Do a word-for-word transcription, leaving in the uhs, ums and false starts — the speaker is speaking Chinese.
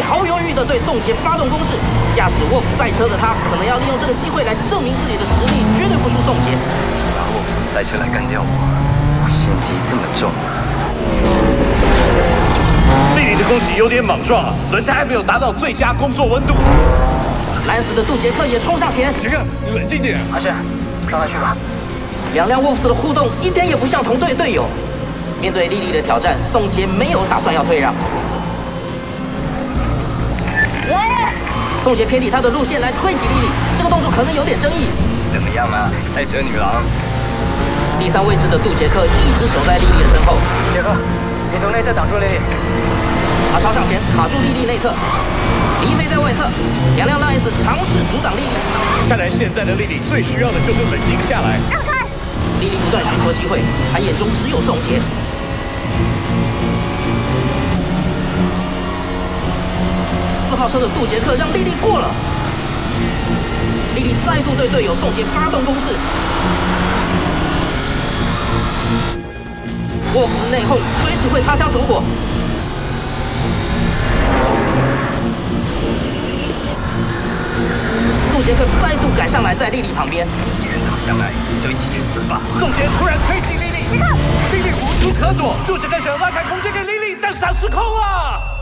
毫不犹豫地对宋杰发动攻势。驾驶沃夫赛车的他，可能要利用这个机会来证明自己的实力绝对不输宋杰。 拿沃夫赛车来干掉我，我心机这么重啊！ 丽丽的攻击有点莽撞啊，轮胎还没有达到最佳工作温度。 蓝死的杜杰克也冲上前， 杰克，你冷静点。 阿胜，让他去吧。 两辆沃夫斯的互动一点也不像同队队友。面对莉莉的挑战，宋杰没有打算要退让。宋杰偏离他的路线来推挤莉莉，这个动作可能有点争议。 怎么样啊，赛车女郎？ 第三位置的杜杰克一直守在莉莉的身后。 杰克，你从内侧挡住莉莉。 他超上前卡住莉莉内侧，黎飞在外侧，两辆拉 S 尝试阻挡莉莉。 看来现在的莉莉最需要的就是冷静下来。 让开！ 莉莉不断寻求机会，她眼中只有宋杰。四号车的杜杰克让莉莉过了，莉莉再度对队友宋杰发动攻势。沃夫内讧，随时会擦枪走火。杜杰克再度赶上来，在莉莉旁边。 既然打上来，就一起去死吧！ 宋杰突然推进莉莉，莉莉无处可躲，杜杰克想拉开空间给莉莉，但是他失控了。